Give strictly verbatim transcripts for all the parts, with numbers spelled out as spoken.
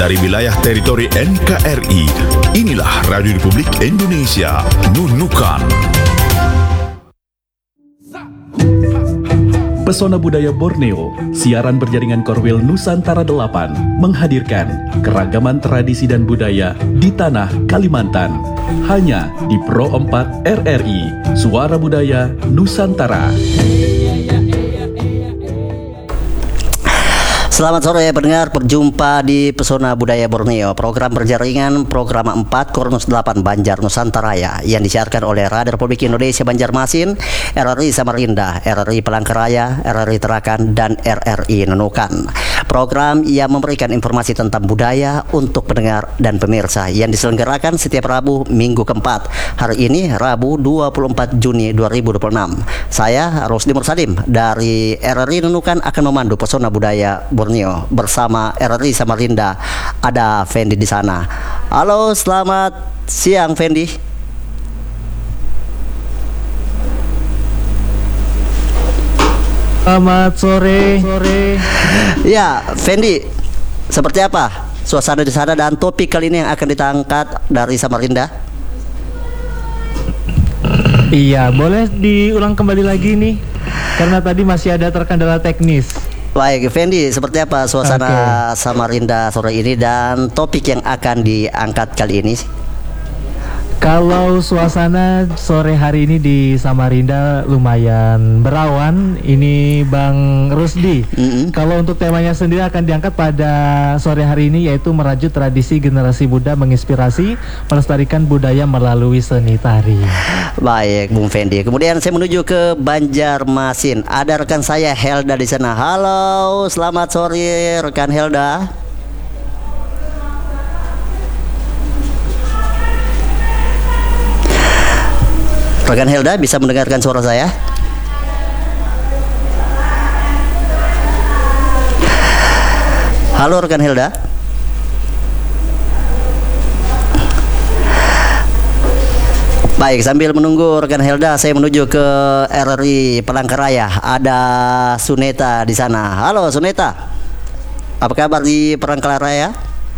dari wilayah teritori N K R I. Inilah Radio Republik Indonesia, Nunukan. Pesona Budaya Borneo, siaran berjaringan Korwil Nusantara delapan, menghadirkan keragaman tradisi dan budaya di tanah Kalimantan. Hanya di Pro empat R R I, Suara Budaya Nusantara. Selamat sore pendengar, berjumpa di Pesona Budaya Borneo, program berjaringan program empat Kornus delapan Banjar Nusantara yang disiarkan oleh Radio Republik Indonesia Banjarmasin, R R I Samarinda, R R I Palangkaraya, R R I Tarakan, dan R R I Nunukan. Program yang memberikan informasi tentang budaya untuk pendengar dan pemirsa yang diselenggarakan setiap Rabu minggu keempat. Hari ini Rabu dua puluh empat Juni dua ribu dua puluh enam. Saya Rusdi Mursalim dari R R I Nunukan akan memandu Pesona Budaya Borneo bersama R R I Samarinda. Ada Fendi di sana. Halo, selamat siang Fendi. Selamat sore. Sore. Ya, Fendi, seperti apa suasana di sana dan topik kali ini yang akan ditangkat dari Samarinda? Iya, boleh diulang kembali lagi nih, karena tadi masih ada terkendala teknis. Baik, Fendi, seperti apa suasana okay. Samarinda sore ini dan topik yang akan diangkat kali ini? Kalau suasana sore hari ini di Samarinda lumayan berawan. Ini Bang Rusdi. Mm-hmm. Kalau untuk temanya sendiri akan diangkat pada sore hari ini, yaitu merajut tradisi generasi muda menginspirasi melestarikan budaya melalui seni tari. Baik, Bung Fendi. Kemudian saya menuju ke Banjarmasin. Ada rekan saya Helda di sana. Halo, selamat sore rekan Helda. Rekan Helda bisa mendengarkan suara saya? Halo rekan Helda. Baik, sambil menunggu rekan Helda, saya menuju ke R R I Palangkaraya. Ada Suneta di sana. Halo Suneta. Apa kabar di Palangkaraya?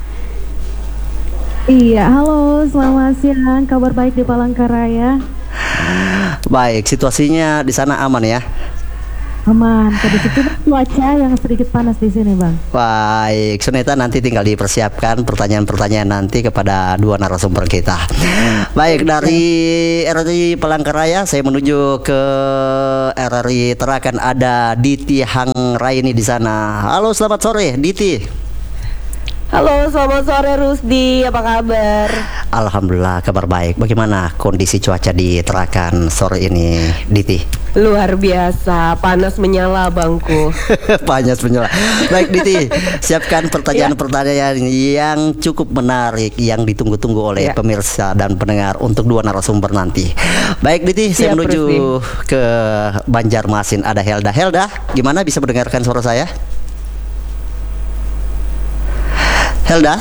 Iya, halo, selamat siang. Kabar baik di Palangkaraya. Baik, situasinya di sana aman ya? Aman. Tadi itu cuaca yang sedikit panas di sini, Bang. Baik, Suneta, nanti tinggal dipersiapkan pertanyaan-pertanyaan nanti kepada dua narasumber kita. Baik, dari R R I Palangkaraya saya menuju ke R R I Tarakan. Ada Diti Hangraini di sana. Halo, selamat sore, Diti. Halo, selamat sore Rusdi, apa kabar? Alhamdulillah, kabar baik. Bagaimana kondisi cuaca di Tarakan sore ini, Diti? Luar biasa, panas menyala bangku. Panas menyala. Baik Diti, siapkan pertanyaan-pertanyaan yang cukup menarik yang ditunggu-tunggu oleh ya. Pemirsa dan pendengar untuk dua narasumber nanti. Baik Diti, saya menuju Rusdi. Ke Banjarmasin. Ada Helda. Helda, gimana bisa mendengarkan suara saya? Helda?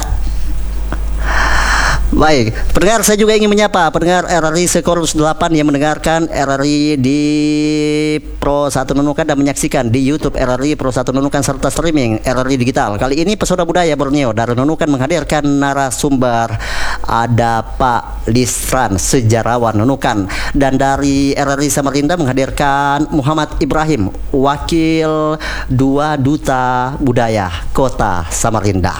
Baik, pendengar, saya juga ingin menyapa pendengar R R I Sekorus delapan yang mendengarkan R R I di Pro satu Nunukan dan menyaksikan di YouTube R R I Pro satu Nunukan serta streaming R R I Digital. Kali ini Pesona Budaya Borneo dari Nunukan menghadirkan narasumber. Ada Pak Lisran, sejarawan Nunukan, dan dari R R I Samarinda menghadirkan Muhammad Ibrahim, wakil dua Duta Budaya Kota Samarinda.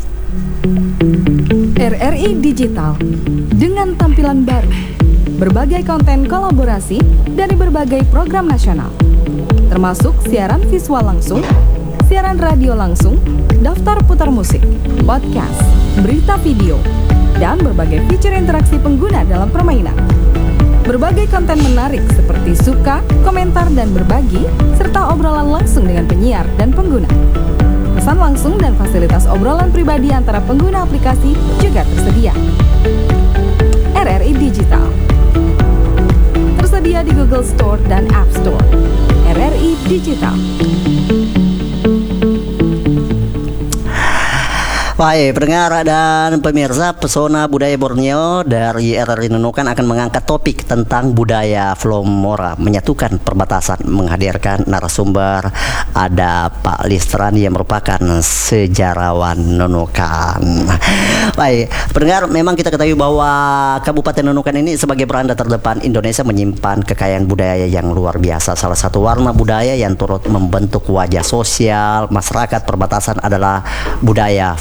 R R I Digital dengan tampilan baru, berbagai konten kolaborasi dari berbagai program nasional, termasuk siaran visual langsung, siaran radio langsung, daftar putar musik, podcast, berita video, dan berbagai fitur interaksi pengguna dalam permainan. Berbagai konten menarik seperti suka, komentar, dan berbagi, serta obrolan langsung dengan penyiar dan pengguna. Pesan langsung dan fasilitas obrolan pribadi antara pengguna aplikasi juga tersedia. R R I Digital tersedia di Google Store dan App Store. R R I Digital. Baik, pendengar dan pemirsa, Pesona Budaya Borneo dari R R I Nunukan akan mengangkat topik tentang budaya Flora menyatukan perbatasan, menghadirkan narasumber ada Pak Listran yang merupakan sejarawan Nunukan. Baik, pendengar, memang kita ketahui bahwa Kabupaten Nunukan ini sebagai beranda terdepan Indonesia menyimpan kekayaan budaya yang luar biasa. Salah satu warna budaya yang turut membentuk wajah sosial masyarakat perbatasan adalah budaya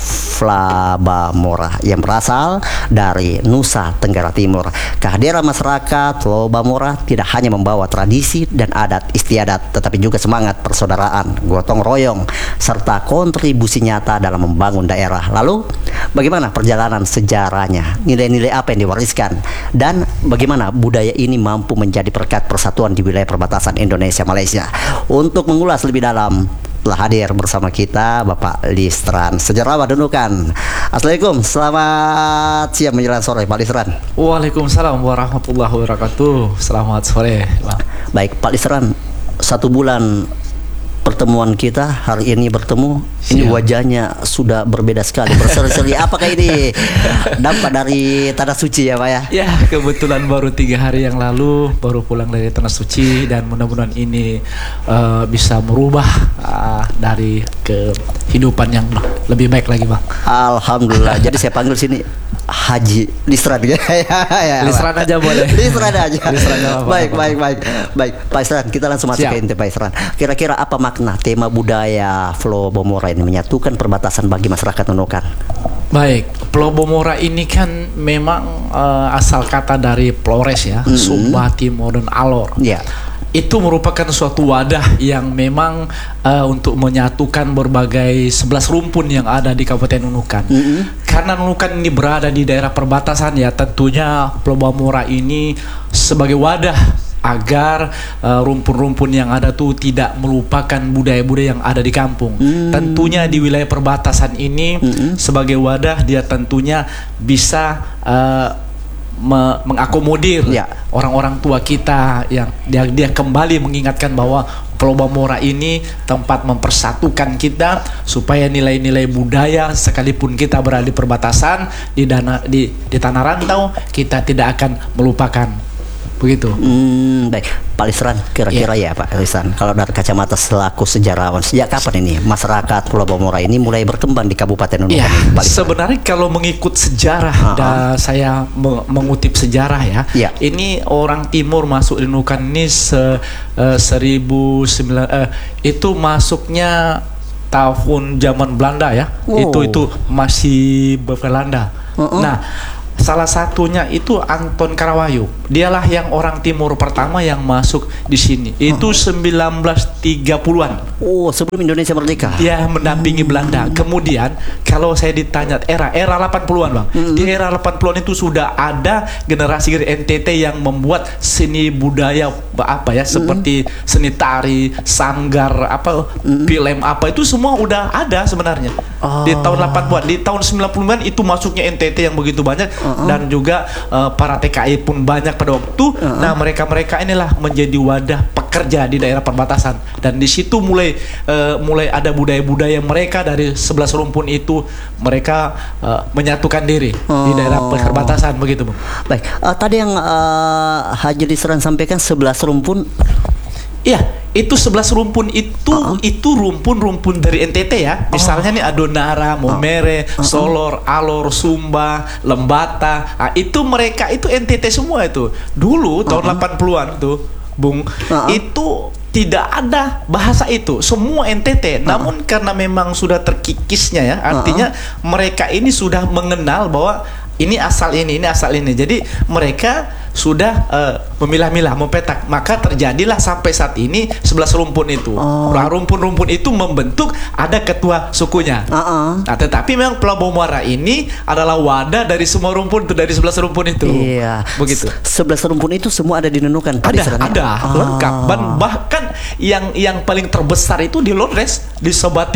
Flabamora yang berasal dari Nusa Tenggara Timur. Kehadiran masyarakat Flabamora tidak hanya membawa tradisi dan adat istiadat, tetapi juga semangat persaudaraan, gotong royong, serta kontribusi nyata dalam membangun daerah. Lalu, bagaimana perjalanan sejarahnya? Nilai-nilai apa yang diwariskan? Dan bagaimana budaya ini mampu menjadi perekat persatuan di wilayah perbatasan Indonesia-Malaysia? Untuk mengulas lebih dalam, telah hadir bersama kita Bapak Listran, sejarawan Nunukan. Assalamualaikum, selamat siang menjelang sore Pak Listran. Waalaikumsalam warahmatullahi wabarakatuh. Selamat sore, Bang. Baik Pak Listran, satu bulan pertemuan kita hari ini bertemu. Siap. Ini wajahnya sudah berbeda sekali, berseri-seri. Apakah ini dampak dari Tanah Suci ya Pak ya? Ya, kebetulan baru tiga hari yang lalu baru pulang dari Tanah Suci, dan mudah-mudahan ini uh, bisa merubah uh, dari kehidupan yang lebih baik lagi Bang. Alhamdulillah. Jadi saya panggil sini Haji Listran ya. Ya, Listran aja boleh. Listran aja. Listran aja. Baik, baik, baik. Baik, Pak Listran, kita langsung masuk Siap. ke inti Pak Listran. Kira-kira apa makna tema budaya Flabamora ini menyatukan perbatasan bagi masyarakat Nunukan? Baik, Flabamora ini kan memang uh, asal kata dari Flores ya, mm-hmm. Sumba, Timor, dan Alor. Ya. Itu merupakan suatu wadah yang memang uh, untuk menyatukan berbagai sebelas rumpun yang ada di Kabupaten Nunukan. Mm-hmm. Karena Nunukan ini berada di daerah perbatasan ya, tentunya Flabamora ini sebagai wadah agar uh, rumpun-rumpun yang ada tuh tidak melupakan budaya-budaya yang ada di kampung. Mm. Tentunya di wilayah perbatasan ini mm-hmm. sebagai wadah dia tentunya bisa uh, Me mengakomodir ya. orang-orang tua kita yang dia, dia kembali mengingatkan bahwa Flabamora ini tempat mempersatukan kita supaya nilai-nilai budaya sekalipun kita berada di perbatasan di dana di, di tanah rantau kita tidak akan melupakan. Begitu. Hmm, baik, Pak Listran, kira-kira yeah. ya Pak Listran, kalau dari kacamata selaku sejarawan, sejak kapan ini masyarakat Flabamora ini mulai berkembang di Kabupaten Nunukan? Yeah. Sebenarnya kalau mengikut sejarah, uh-huh. dan saya me mengutip sejarah ya, yeah. ini orang Timur masuk di Nunukan ini se uh, seribu sembilan uh, itu masuknya tahun zaman Belanda ya, oh. itu itu masih Belanda. Uh-uh. Nah, salah satunya itu Anton Karawayu. Dialah yang orang Timur pertama yang masuk di sini. Itu sembilan belas tiga puluhan. Oh, sebelum Indonesia merdeka. Dia mendampingi Belanda. Kemudian kalau saya ditanya era era delapan puluhan, Bang. Mm-hmm. Di era delapan puluhan itu sudah ada generasi N T T yang membuat seni budaya apa ya, mm-hmm. seperti seni tari, sanggar, apa, mm-hmm. film apa itu semua udah ada sebenarnya. Oh. Di tahun delapan puluhan, di tahun sembilan puluhan itu masuknya N T T yang begitu banyak. Uh-huh. Dan juga uh, para T K I pun banyak pada waktu. Uh-huh. Nah, mereka-mereka inilah menjadi wadah pekerja di daerah perbatasan, dan di situ mulai uh, mulai ada budaya-budaya mereka dari sebelas rumpun itu mereka uh, menyatukan diri oh. di daerah perbatasan begitu, Bang. Baik, uh, tadi yang uh, Haji Listran sampaikan sebelas rumpun. Iya, itu sebelas rumpun itu uh-uh. itu rumpun-rumpun dari N T T ya. Misalnya uh. nih Adonara, Momere, uh-uh. Solor, Alor, Sumba, Lembata. Nah, itu mereka itu N T T semua itu. Dulu tahun uh-uh. delapan puluhan tuh, Bung, uh-uh. itu tidak ada bahasa itu, semua N T T. Uh-uh. Namun karena memang sudah terkikisnya ya, artinya uh-uh. mereka ini sudah mengenal bahwa ini asal ini, ini asal ini. Jadi mereka sudah uh, memilah-milah, mempetak. Maka terjadilah sampai saat ini sebelas rumpun itu. Oh. Rumpun-rumpun itu membentuk ada ketua sukunya. Uh-uh. Nah, tetapi memang Flabamora ini adalah wadah dari semua rumpun itu, dari sebelas rumpun itu. Iya. Begitu. sebelas rumpun itu semua ada di Nunukan. Ada, ada, oh. lengkap. Dan bahkan yang yang paling terbesar itu di Lodres, di Sebatik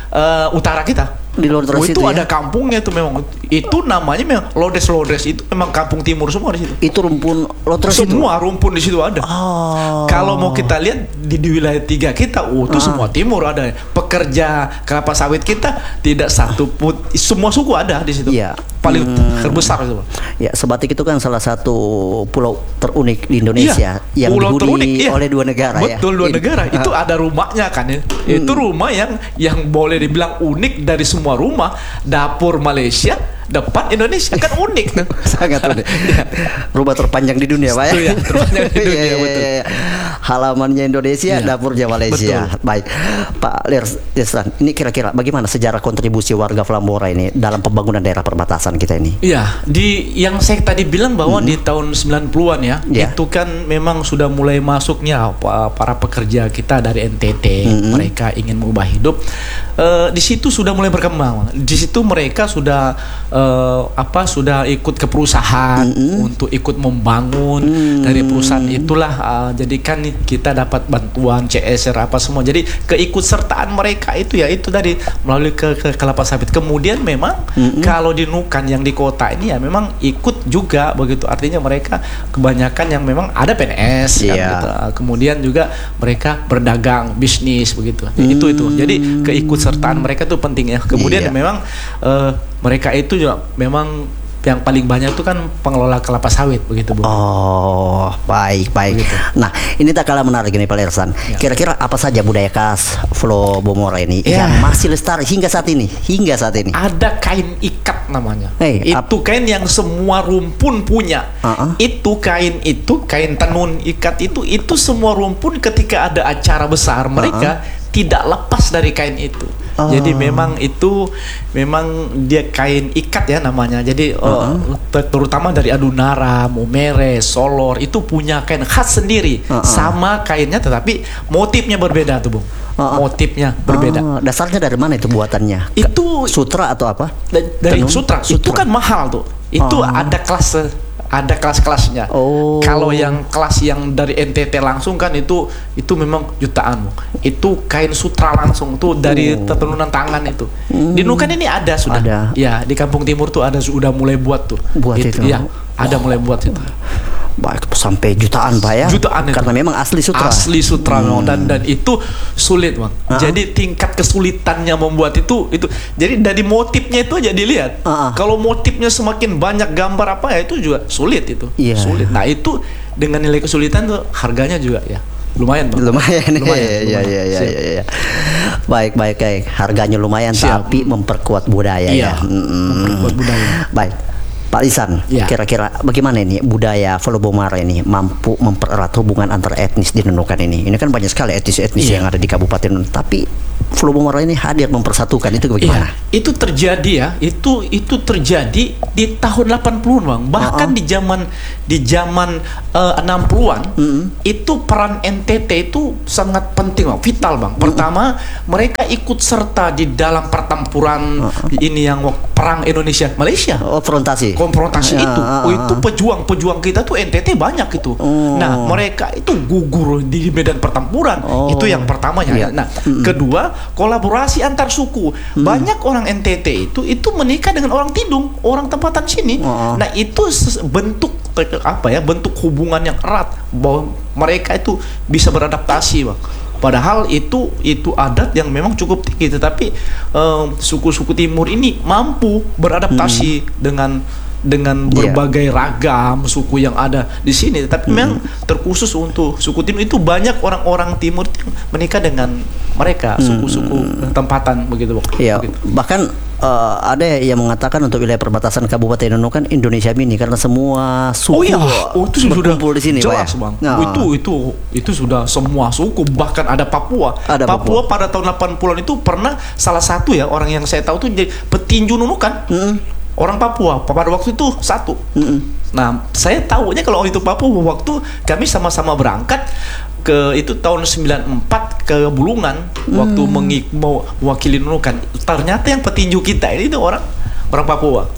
uh, utara kita. Di luar oh, itu ya? Ada kampungnya itu memang. Itu namanya memang Lodres-Lodres itu memang kampung timur semua di situ. Itu rumpun Lodres itu. Semua rumpun di situ ada. Oh. Kalau mau kita lihat di, di wilayah tiga kita, oh itu ah. semua timur ada. Pekerja kelapa sawit kita tidak satu pun, semua suku ada di situ. Iya. Paling hmm. terbesar itu. Ya, Sebatik itu kan salah satu pulau terunik di Indonesia iya. yang pulau dihuni terunik, iya. oleh dua negara. Betul, ya. dua negara. Itu ada rumahnya kan ya. Hmm. Itu rumah yang yang boleh dibilang unik dari semua rumah. Dapur Malaysia, depan Indonesia, kan unik. Sangat unik. Ya. Rumah terpanjang di dunia, Pak ya. Itu ya, terpanjang di dunia, ya, betul. Ya, ya. Halamannya Indonesia, ya. Dapurnya Malaysia. Betul. Baik, Pak Lirstan, ini kira-kira bagaimana sejarah kontribusi warga Flambora ini dalam pembangunan daerah perbatasan kita ini? Iya, di yang saya tadi bilang bahwa mm-hmm. di tahun sembilan puluhan ya, yeah. itu kan memang sudah mulai masuknya para pekerja kita dari N T T, mm-hmm. mereka ingin mengubah hidup. Uh, di situ sudah mulai berkembang. Di situ mereka sudah uh, apa sudah ikut ke perusahaan mm-hmm. untuk ikut membangun mm-hmm. dari perusahaan itulah uh, jadikan kita dapat bantuan C S R apa semua. Jadi keikutsertaan mereka itu ya itu tadi melalui ke, ke kelapa sawit. Kemudian memang mm-hmm. kalau di Nukan yang di kota ini ya memang ikut juga begitu. Artinya mereka kebanyakan yang memang ada P N S yeah. kan, gitu. Kemudian juga mereka berdagang bisnis begitu. Mm-hmm. Itu itu. Jadi keikutsertaan mereka tuh penting ya. Kemudian yeah. memang uh, mereka itu juga memang yang paling banyak itu kan pengelola kelapa sawit begitu, Bu. Oh, baik, baik. Begitu. Nah, ini tak kalah menarik ini, Pak Lirstan. Ya. Kira-kira apa saja budaya khas Flobomora ini ya. yang masih lestari hingga saat ini? Hingga saat ini. Ada kain ikat namanya. Hey, itu kain yang semua rumpun punya. Uh-uh. Itu kain itu, kain tenun ikat itu, itu semua rumpun ketika ada acara besar mereka uh-uh. tidak lepas dari kain itu. Oh. Jadi memang itu memang dia kain ikat ya namanya. Jadi uh-huh. uh, terutama dari Adunara, Momere, Solor itu punya kain khas sendiri. Uh-huh. Sama kainnya tetapi motifnya berbeda tuh, Bung. Uh-huh. Motifnya berbeda. Uh, dasarnya dari mana itu buatannya? Itu sutra atau apa? Dari sutra. sutra. Itu kan mahal tuh. Itu uh-huh. ada kelas ada kelas-kelasnya. Oh. Kalau yang kelas yang dari N T T langsung kan itu itu memang jutaan. Itu kain sutra langsung tuh dari oh. tenunan tangan itu. Hmm. Di Nukan ini ada sudah. Ada. Ya, di Kampung Timur tuh ada sudah mulai buat tuh. Buat itu. itu. Ya, ada oh. mulai buat itu. Baik, sampai jutaan, Pak ya. Jutaan itu. Karena memang asli sutra. Asli sutra hmm. dan dan itu sulit, Bang. Uh-huh. Jadi tingkat kesulitannya membuat itu itu. Jadi dari motifnya itu aja dilihat. Uh-huh. Kalau motifnya semakin banyak gambar apa ya itu juga sulit itu. Yeah. Sulit. Nah, itu dengan nilai kesulitan tuh harganya juga ya. Lumayan, Bang. Lumayan. Lumayan. Ya, ya, ya, ya, ya. Baik, baik, baik. Harganya lumayan Siap. tapi memperkuat budaya iya. ya. Mm-hmm. Memperkuat budaya. Baik. Pak Lisan, ya. kira-kira bagaimana ini budaya Flobomara ini mampu mempererat hubungan antar etnis di Nunukan ini? Ini kan banyak sekali etnis-etnis ya. yang ada di Kabupaten Nunukan, tapi Flobomara ini hadir mempersatukan, itu bagaimana? Ya, itu terjadi ya, itu itu terjadi di tahun delapan puluhan, Bang. Bahkan uh-uh. di zaman di zaman uh, enam puluhan, uh-uh. itu peran N T T itu sangat penting, Bang, vital, Bang. Pertama, uh-uh. mereka ikut serta di dalam pertempuran uh-uh. ini yang perang Indonesia Malaysia. Oh, frontasi. konfrontasi ya, itu. Oh, itu pejuang-pejuang kita tuh N T T banyak itu. Oh. Nah, mereka itu gugur di medan pertempuran. Oh. Itu yang pertamanya. Ya. Nah, mm-hmm. kedua, kolaborasi antar suku. Mm. Banyak orang N T T itu itu menikah dengan orang Tidung, orang tempatan sini. Oh. Nah, itu bentuk apa ya? Bentuk hubungan yang erat bahwa mereka itu bisa beradaptasi, Bang. Padahal itu itu adat yang memang cukup tinggi, tetapi um, suku-suku timur ini mampu beradaptasi hmm. dengan dengan berbagai yeah. ragam suku yang ada di sini. Tapi hmm. memang terkhusus untuk suku timur itu banyak orang-orang timur yang menikah dengan mereka, suku-suku hmm. tempatan begitu. Iya. Begitu. Bahkan uh, ada yang mengatakan untuk wilayah perbatasan Kabupaten Nunukan Indonesia Mini karena semua suku oh, iya. oh, itu berkumpul di sini, jelas, Pak. Bang. Nah. Itu itu itu sudah semua suku, bahkan ada Papua. Ada Papua, Papua pada tahun delapan puluhan itu pernah salah satu ya orang yang saya tahu tuh jadi petinju Nunukan. Hmm. Orang Papua pada waktu itu satu. Mm-mm. Nah, saya tahunya kalau itu Papua waktu kami sama-sama berangkat ke itu tahun sembilan puluh empat ke Bulungan mm. waktu mengik mau mewakili Nunukan. Ternyata yang petinju kita ini itu orang orang Papua.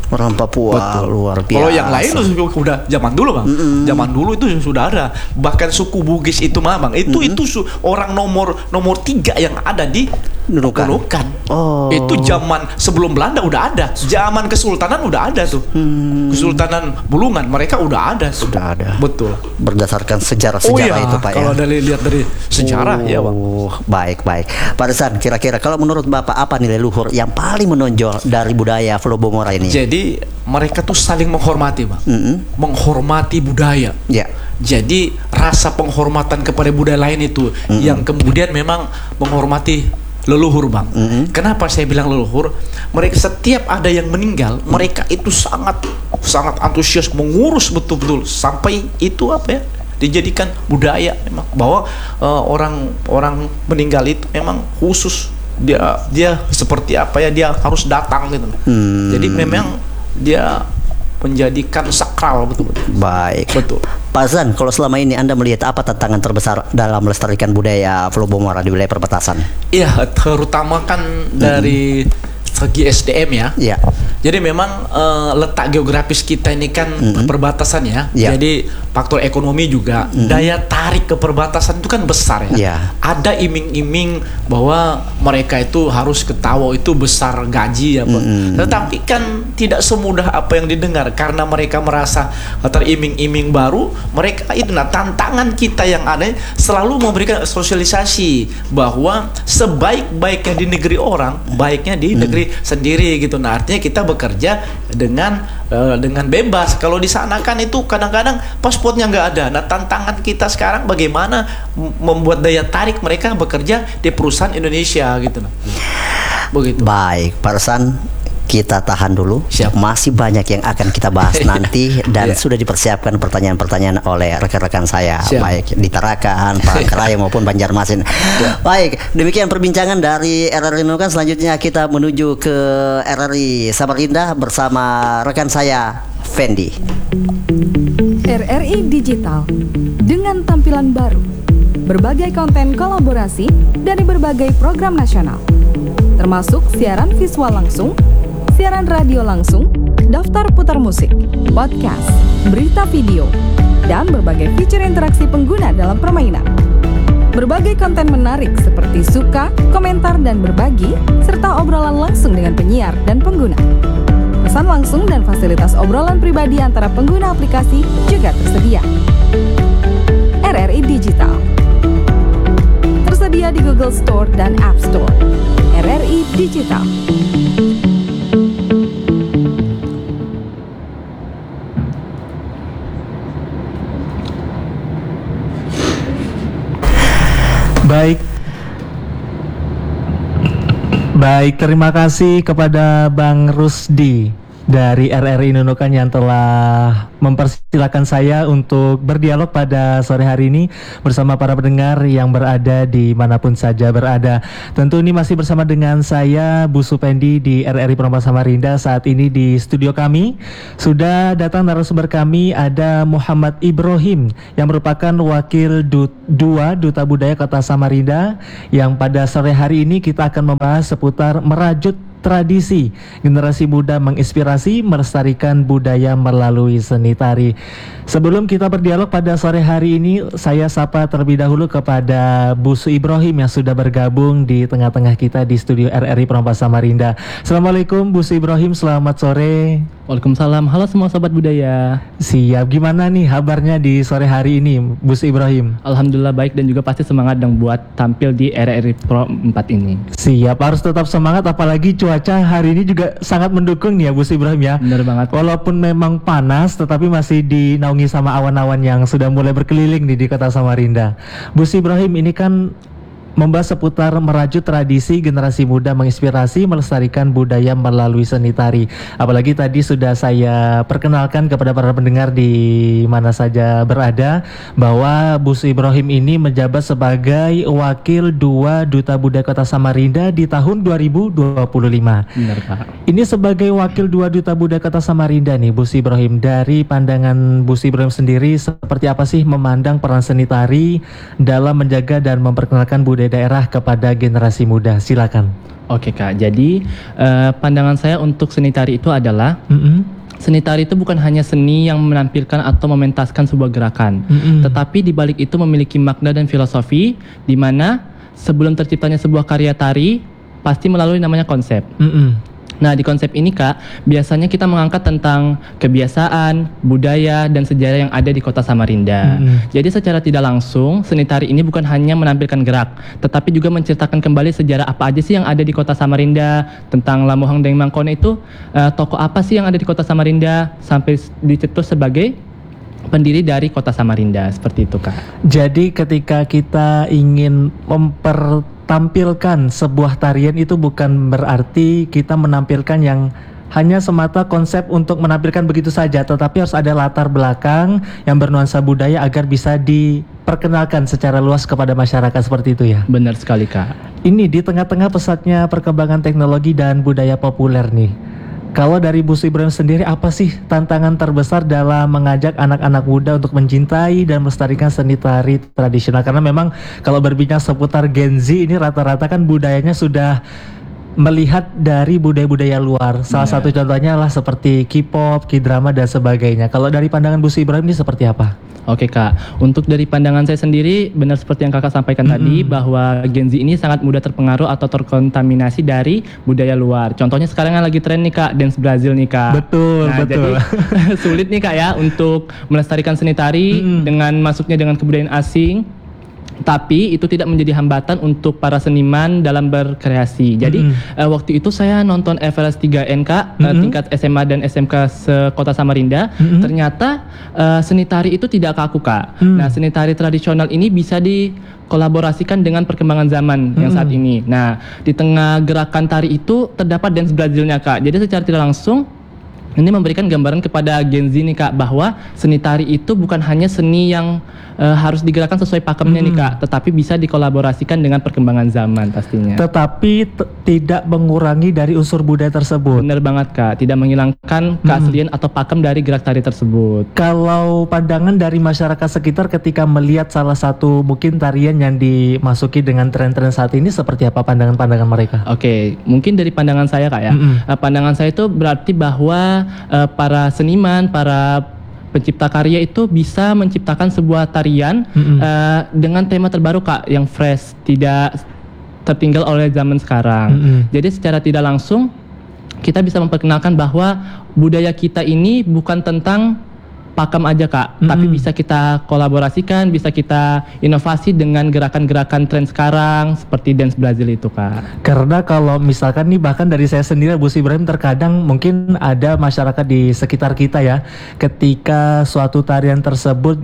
Orang Papua. Betul. Luar biasa. Kalau yang lain udah zaman dulu bang, mm-hmm. zaman dulu itu sudah ada. Bahkan suku Bugis itu mah bang, itu mm-hmm. itu su- orang nomor nomor tiga yang ada di Nunukan. Nunukan. Oh. Itu zaman sebelum Belanda udah ada, zaman Kesultanan udah ada tuh, hmm. Kesultanan Bulungan mereka udah ada. Tuh. Sudah ada. Betul. Berdasarkan sejarah-sejarah oh, iya. itu Pak kalau ya. Kalau dari lihat dari sejarah oh, ya bang. Baik baik. Pak Resan, kira-kira kalau menurut Bapak apa nilai luhur yang paling menonjol dari budaya Flo Bongora ini? Jadi mereka tuh saling menghormati bang, mm-hmm. menghormati budaya. Ya. Yeah. Jadi rasa penghormatan kepada budaya lain itu mm-hmm. yang kemudian memang menghormati leluhur bang. Mm-hmm. Kenapa saya bilang leluhur? Mereka setiap ada yang meninggal, mm-hmm. mereka itu sangat sangat antusias mengurus betul-betul sampai itu apa ya? Dijadikan budaya memang bahwa uh, orang orang meninggal itu memang khusus dia dia seperti apa ya dia harus datang gitu. Hmm. Jadi memang dia menjadikan sakral betul-betul. Baik. Betul. Pak Zan, kalau selama ini Anda melihat apa tantangan terbesar dalam melestarikan budaya Flo Bongora di wilayah perbatasan? Iya, terutama kan dari mm-hmm. segi S D M ya. Iya. Jadi memang uh, letak geografis kita ini kan mm-hmm. perbatasan ya. Yeah. Jadi faktor ekonomi juga, mm-hmm. daya tarik ke perbatasan itu kan besar ya. Yeah. Ada iming-iming bahwa mereka itu harus ketawa itu besar gaji ya, mm-hmm. tetapi kan tidak semudah apa yang didengar karena mereka merasa teriming-iming baru. Mereka itu nah tantangan kita yang ada selalu memberikan sosialisasi bahwa sebaik-baiknya di negeri orang, baiknya di mm-hmm. negeri sendiri gitu. Nah artinya kita bekerja dengan uh, dengan bebas. Kalau di sana kan itu kadang-kadang paspornya nggak ada. Nah tantangan kita sekarang bagaimana membuat daya tarik mereka bekerja di perusahaan Indonesia gitu. Begitu. Baik, Pak Resan, kita tahan dulu. Siap. Masih banyak yang akan kita bahas nanti dan yeah. sudah dipersiapkan pertanyaan-pertanyaan oleh rekan-rekan saya. Siap. Baik di Tarakan, Palangkaraya maupun Banjarmasin. Yeah. Baik, demikian perbincangan dari R R I Nunukan. Selanjutnya kita menuju ke R R I Samarinda bersama rekan saya Fendi. R R I Digital dengan tampilan baru, berbagai konten kolaborasi dari berbagai program nasional, termasuk siaran visual langsung, siaran radio langsung, daftar putar musik, podcast, berita video, dan berbagai fitur interaksi pengguna dalam permainan. Berbagai konten menarik seperti suka, komentar, dan berbagi, serta obrolan langsung dengan penyiar dan pengguna. Pesan langsung dan fasilitas obrolan pribadi antara pengguna aplikasi juga tersedia. R R I Digital tersedia di Google Store dan App Store. R R I Digital. Baik. Baik, terima kasih kepada Bang Rusdi dari R R I Nunukan yang telah mempersilahkan saya untuk berdialog pada sore hari ini bersama para pendengar yang berada di manapun saja berada. Tentu ini masih bersama dengan saya Bu Supendi di R R I Penompa Samarinda. Saat ini di studio kami sudah datang narasumber kami, ada Muhammad Ibrahim yang merupakan Wakil Dut, dua Duta Budaya Kota Samarinda, yang pada sore hari ini kita akan membahas seputar merajut tradisi, generasi muda menginspirasi, melestarikan budaya melalui seni tari. Sebelum kita berdialog pada sore hari ini, saya sapa terlebih dahulu kepada Bu Su Ibrahim yang sudah bergabung di tengah-tengah kita di studio R R I Penompa Samarinda. Assalamualaikum Bu Su Ibrahim, selamat sore. Waalaikumsalam, halo semua sobat budaya. Siap, gimana nih kabarnya di sore hari ini Bu Su Ibrahim? Alhamdulillah baik dan juga pasti semangat dong buat tampil di R R I Pro empat ini. Siap, harus tetap semangat apalagi cuaca hari ini juga sangat mendukung nih ya Bu Su Ibrahim ya. Benar banget. Walaupun memang panas tetapi masih dinaungi sama awan-awan yang sudah mulai berkeliling nih di Kota Samarinda. Bu Su Ibrahim, ini kan membahas seputar merajut tradisi, generasi muda menginspirasi, melestarikan budaya melalui seni tari. Apalagi tadi sudah saya perkenalkan kepada para pendengar di mana saja berada bahwa Bu Su Ibrahim ini menjabat sebagai Wakil dua Duta Budaya Kota Samarinda di tahun dua ribu dua puluh lima. Benar Pak. Ini sebagai Wakil dua Duta Budaya Kota Samarinda nih Bu Su Ibrahim, dari pandangan Bu Su Ibrahim sendiri seperti apa sih memandang peran seni tari dalam menjaga dan memperkenalkan budaya budaya daerah kepada generasi muda? Silakan. Oke Kak, jadi uh, pandangan saya untuk seni tari itu adalah Mm-hmm. seni tari itu bukan hanya seni yang menampilkan atau mementaskan sebuah gerakan, Mm-mm. tetapi di balik itu memiliki makna dan filosofi di mana sebelum terciptanya sebuah karya tari pasti melalui namanya konsep. Mm-mm. Nah, di konsep ini Kak, biasanya kita mengangkat tentang kebiasaan, budaya, dan sejarah yang ada di kota Samarinda. Mm-hmm. Jadi secara tidak langsung, seni tari ini bukan hanya menampilkan gerak, tetapi juga menceritakan kembali sejarah apa aja sih yang ada di kota Samarinda, tentang Lamohang Deng Mangkone itu, uh, tokoh apa sih yang ada di kota Samarinda, sampai dicetus sebagai pendiri dari kota Samarinda, seperti itu Kak. Jadi ketika kita ingin mempertampilkan sebuah tarian itu bukan berarti kita menampilkan yang hanya semata konsep untuk menampilkan begitu saja, tetapi harus ada latar belakang yang bernuansa budaya agar bisa diperkenalkan secara luas kepada masyarakat, seperti itu ya. Benar sekali Kak. Ini di tengah-tengah pesatnya perkembangan teknologi dan budaya populer nih. Kalau dari Bu Ibrahim sendiri, apa sih tantangan terbesar dalam mengajak anak-anak muda untuk mencintai dan melestarikan seni tari tradisional? Karena memang kalau berbincang seputar Gen Z ini rata-rata kan budayanya sudah melihat dari budaya-budaya luar. Salah Benar. satu contohnya lah seperti K-pop, K-drama dan sebagainya. Kalau dari pandangan Bu Ibrahim ini seperti apa? Oke Kak, untuk dari pandangan saya sendiri, benar seperti yang Kakak sampaikan Mm-hmm. tadi, bahwa Gen Z ini sangat mudah terpengaruh atau terkontaminasi dari budaya luar. Contohnya sekarang yang lagi tren nih Kak, dance Brazil nih Kak. Betul, nah, betul. Jadi sulit nih Kak ya untuk melestarikan seni tari Mm-hmm. dengan masuknya dengan kebudayaan asing. Tapi itu tidak menjadi hambatan untuk para seniman dalam berkreasi. Jadi Mm-hmm. eh, waktu itu saya nonton F L S tiga N K, eh, Mm-hmm. tingkat S M A dan S M K se-Kota Samarinda. Mm-hmm. Ternyata eh, seni tari itu tidak kaku Kak. Mm. Nah, seni tari tradisional ini bisa dikolaborasikan dengan perkembangan zaman yang saat ini. Nah, di tengah gerakan tari itu terdapat dance Brazilnya Kak. Jadi secara tidak langsung ini memberikan gambaran kepada Gen Z nih Kak, bahwa seni tari itu bukan hanya seni yang uh, harus digerakkan sesuai pakemnya nih Kak, tetapi bisa dikolaborasikan dengan perkembangan zaman pastinya. Tetapi t- tidak mengurangi dari unsur budaya tersebut. Benar banget Kak, tidak menghilangkan keaslian atau pakem dari gerak tari tersebut. Kalau pandangan dari masyarakat sekitar ketika melihat salah satu mungkin tarian yang dimasuki dengan tren-tren saat ini, seperti apa pandangan-pandangan mereka? Oke, mungkin dari pandangan saya Kak ya. Mm-mm. Uh, pandangan saya itu berarti bahwa uh, para seniman, para pencipta karya itu bisa menciptakan sebuah tarian Mm-mm. uh, dengan tema terbaru Kak, yang fresh, tidak tertinggal oleh zaman sekarang. Mm-mm. Jadi secara tidak langsung kita bisa memperkenalkan bahwa budaya kita ini bukan tentang pakem aja Kak, Mm-mm. tapi bisa kita kolaborasikan, bisa kita inovasi dengan gerakan-gerakan tren sekarang seperti dance Brazil itu Kak. Karena kalau misalkan nih, bahkan dari saya sendiri Bu Ibrahim, terkadang mungkin ada masyarakat di sekitar kita ya, ketika suatu tarian tersebut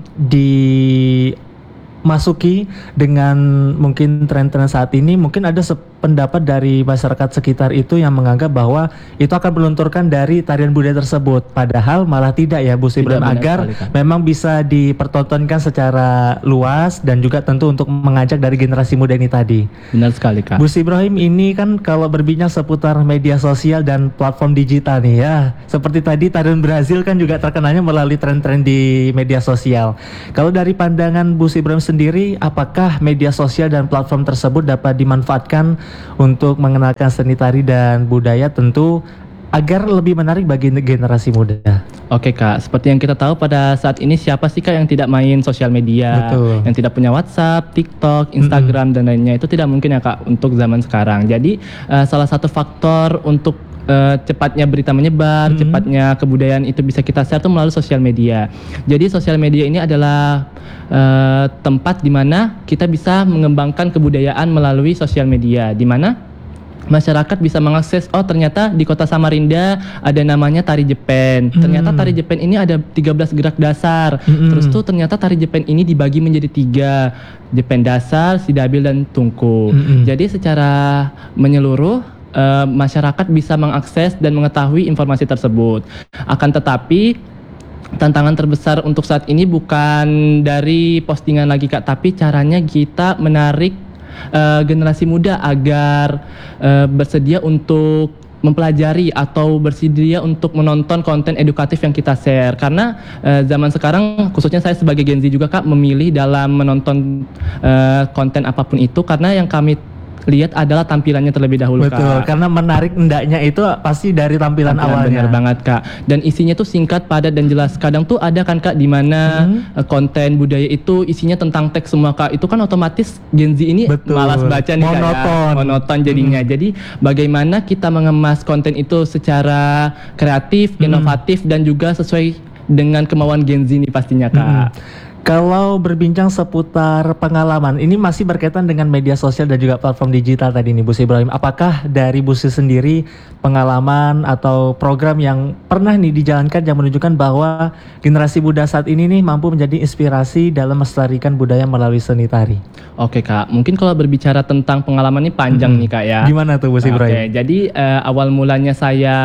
dimasuki dengan mungkin tren-tren saat ini, mungkin ada pendapat dari masyarakat sekitar itu yang menganggap bahwa itu akan melunturkan dari tarian budaya tersebut. Padahal malah tidak ya Bu Ibrahim, benar agar sekali, Kak. memang bisa dipertontonkan secara luas dan juga tentu untuk mengajak dari generasi muda ini tadi. Benar sekali Kak. Bu Ibrahim, ini kan kalau berbincang seputar media sosial dan platform digital nih ya, seperti tadi tarian Brazil kan juga terkenalnya melalui tren-tren di media sosial. Kalau dari pandangan Bu Ibrahim sendiri, apakah media sosial dan platform tersebut dapat dimanfaatkan untuk mengenalkan seni tari dan budaya, tentu agar lebih menarik bagi generasi muda? Oke Kak, seperti yang kita tahu pada saat ini, siapa sih Kak yang tidak main sosial media, Betul. yang tidak punya WhatsApp, TikTok, Instagram dan lainnya, itu tidak mungkin ya Kak untuk zaman sekarang. Jadi uh, salah satu faktor untuk uh, cepatnya berita menyebar, Mm-mm. cepatnya kebudayaan itu bisa kita share tuh melalui sosial media. Jadi sosial media ini adalah uh, tempat di mana kita bisa mengembangkan kebudayaan melalui sosial media, di mana masyarakat bisa mengakses, oh ternyata di kota Samarinda ada namanya tari Jepen. Hmm. Ternyata tari Jepen ini ada tiga belas gerak dasar. Hmm. Terus tuh ternyata tari Jepen ini dibagi menjadi tiga, Jepen dasar, Sidabil dan Tungku. Hmm. Jadi secara menyeluruh uh, masyarakat bisa mengakses dan mengetahui informasi tersebut. Akan tetapi tantangan terbesar untuk saat ini bukan dari postingan lagi Kak, tapi caranya kita menarik Uh, generasi muda agar uh, bersedia untuk mempelajari atau bersedia untuk menonton konten edukatif yang kita share. Karena uh, zaman sekarang khususnya saya sebagai Gen Z juga Kak memilih dalam menonton uh, konten apapun itu karena yang kami lihat adalah tampilannya terlebih dahulu. Betul, Kak. karena menarik endaknya itu pasti dari tampilan, tampilan awalnya. Benar banget Kak. Dan isinya tuh singkat, padat dan jelas. Kadang tuh ada kan Kak di mana hmm. konten budaya itu isinya tentang teks semua Kak. Itu kan otomatis Gen Z ini Betul. malas baca nih Kak. Monoton. Ya. Monoton jadinya. Hmm. Jadi bagaimana kita mengemas konten itu secara kreatif, hmm. inovatif dan juga sesuai dengan kemauan Gen Z nih pastinya Kak. Hmm. Kalau berbincang seputar pengalaman, ini masih berkaitan dengan media sosial dan juga platform digital tadi nih Bu Ibrahim. Apakah dari Bu Si sendiri pengalaman atau program yang pernah nih dijalankan yang menunjukkan bahwa generasi muda saat ini nih mampu menjadi inspirasi dalam melestarikan budaya melalui seni tari? Oke Kak, mungkin kalau berbicara tentang pengalaman ini panjang hmm. nih Kak ya. Gimana tuh Bu Ibrahim? Oke, jadi uh, awal mulanya saya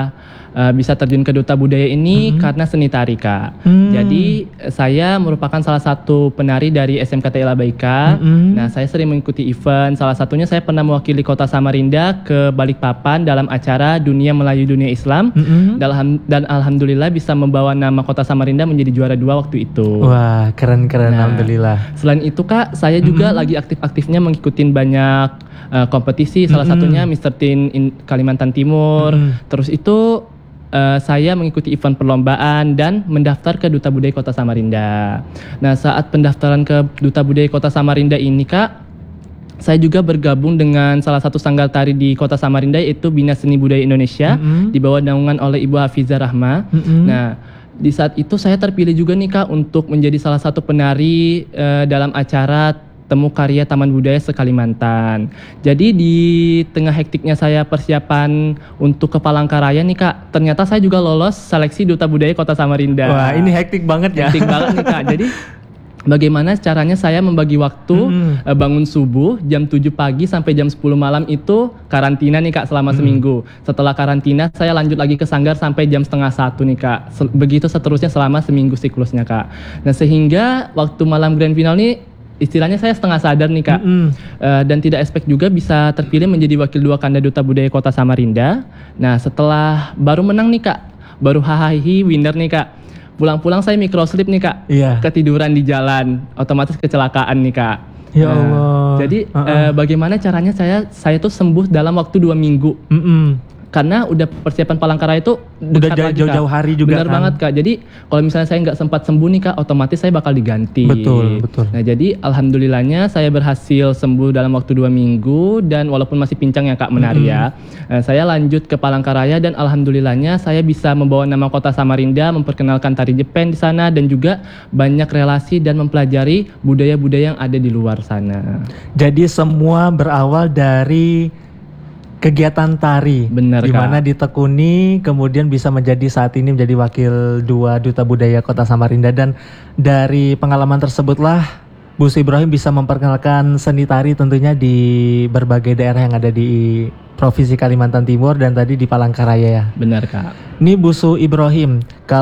Uh, bisa terjun ke Duta Budaya ini hmm. karena seni tari Kak. Hmm. Jadi saya merupakan salah satu penari dari S M K T I Labaika. Hmm. Nah saya sering mengikuti event. Salah satunya saya pernah mewakili Kota Samarinda ke Balikpapan dalam acara Dunia Melayu Dunia Islam. Hmm. Dan, dan alhamdulillah bisa membawa nama Kota Samarinda menjadi juara dua waktu itu. Wah keren-keren nah, alhamdulillah. Selain itu Kak, saya juga hmm. lagi aktif-aktifnya mengikuti banyak uh, kompetisi. Salah hmm. satunya Mister Teen in Kalimantan Timur. Hmm. Terus itu Uh, saya mengikuti event perlombaan dan mendaftar ke Duta Budaya Kota Samarinda. Nah, saat pendaftaran ke Duta Budaya Kota Samarinda ini, Kak, saya juga bergabung dengan salah satu sanggar tari di Kota Samarinda yaitu Bina Seni Budaya Indonesia mm-hmm. di bawah naungan oleh Ibu Hafizah Rahma. Mm-hmm. Nah, di saat itu saya terpilih juga nih Kak untuk menjadi salah satu penari uh, dalam acara Temu Karya Taman Budaya se-Kalimantan. Jadi di tengah hektiknya saya persiapan untuk ke Palangkaraya nih Kak, ternyata saya juga lolos seleksi Duta Budaya Kota Samarinda. Wah ini hektik banget ya. Hektik banget nih Kak. Jadi bagaimana caranya saya membagi waktu hmm. bangun subuh jam tujuh pagi sampai jam sepuluh malam itu karantina nih Kak selama hmm. seminggu. Setelah karantina saya lanjut lagi ke sanggar sampai jam setengah satu nih Kak. Begitu seterusnya selama seminggu siklusnya Kak. Nah sehingga waktu malam grand final nih istilahnya saya setengah sadar nih Kak. Mm-hmm. uh, dan tidak expect juga bisa terpilih menjadi wakil dua Kanda Duta Budaya Kota Samarinda. Nah setelah baru menang nih Kak, baru hahaha winner nih Kak, pulang-pulang saya microslip nih Kak, yeah. ketiduran di jalan, otomatis kecelakaan nih Kak. Ya Allah. Nah, jadi uh-uh. uh, bagaimana caranya saya saya tuh sembuh dalam waktu dua minggu. Mm-hmm. Karena udah persiapan Palangkaraya itu dekat udah lagi jauh-jauh hari juga. Benar kan? Banget Kak. Jadi kalau misalnya saya nggak sempat sembuh nih Kak, otomatis saya bakal diganti. Betul, betul. Nah jadi alhamdulillahnya saya berhasil sembuh dalam waktu dua minggu dan walaupun masih pincang ya Kak menari mm-hmm. ya, saya lanjut ke Palangkaraya dan alhamdulillahnya saya bisa membawa nama Kota Samarinda, memperkenalkan tari Jepang di sana dan juga banyak relasi dan mempelajari budaya-budaya yang ada di luar sana. Jadi semua berawal dari kegiatan tari, benar, di mana ditekuni kemudian bisa menjadi saat ini menjadi wakil dua Duta Budaya Kota Samarinda, dan dari pengalaman tersebutlah Bu Ibrahim bisa memperkenalkan seni tari tentunya di berbagai daerah yang ada di Provinsi Kalimantan Timur dan tadi di Palangkaraya ya. Benar Kak. Ini Bu Ibrahim,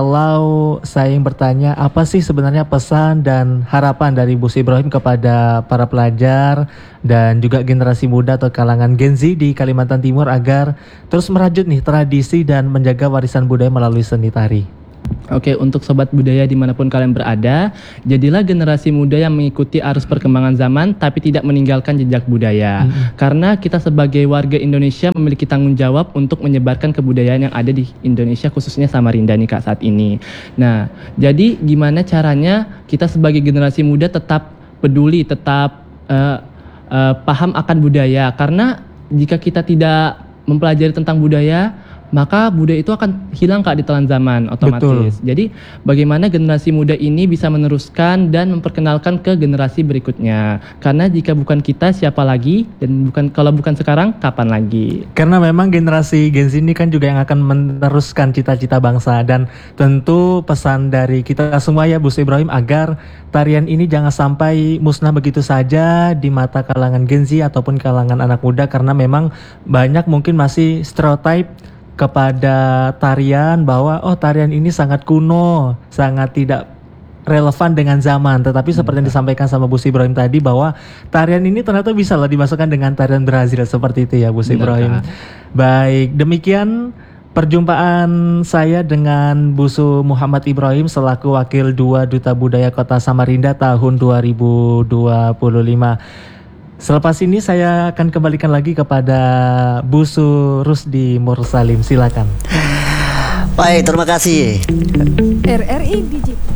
kalau saya yang bertanya apa sih sebenarnya pesan dan harapan dari Bu Ibrahim kepada para pelajar dan juga generasi muda atau kalangan Gen Z di Kalimantan Timur agar terus merajut nih tradisi dan menjaga warisan budaya melalui seni tari? Oke, untuk sobat budaya dimanapun kalian berada, jadilah generasi muda yang mengikuti arus perkembangan zaman tapi tidak meninggalkan jejak budaya. Hmm. Karena kita sebagai warga Indonesia memiliki tanggung jawab untuk menyebarkan kebudayaan yang ada di Indonesia, khususnya Samarinda nih Kak saat ini. Nah, jadi gimana caranya kita sebagai generasi muda tetap peduli, tetap uh, uh, paham akan budaya. Karena jika kita tidak mempelajari tentang budaya, maka budaya itu akan hilang Kak di telan zaman otomatis. Betul. Jadi bagaimana generasi muda ini bisa meneruskan dan memperkenalkan ke generasi berikutnya. Karena jika bukan kita siapa lagi, dan bukan kalau bukan sekarang kapan lagi. Karena memang generasi Gen Z ini kan juga yang akan meneruskan cita-cita bangsa, dan tentu pesan dari kita semua ya Bu Ibrahim agar tarian ini jangan sampai musnah begitu saja di mata kalangan Gen Z ataupun kalangan anak muda, karena memang banyak mungkin masih stereotip kepada tarian bahwa oh tarian ini sangat kuno, sangat tidak relevan dengan zaman. Tetapi seperti yang disampaikan sama Bu Ibrahim tadi bahwa tarian ini ternyata bisa loh dimasukkan dengan tarian Brazil seperti itu ya Bu Ibrahim. Baik, demikian perjumpaan saya dengan Bu Muhammad Ibrahim selaku Wakil dua Duta Budaya Kota Samarinda tahun dua ribu dua puluh lima. Selepas ini saya akan kembalikan lagi kepada Bu Rusdi Mursalim. Silakan. Baik, terima kasih. R R I Digital.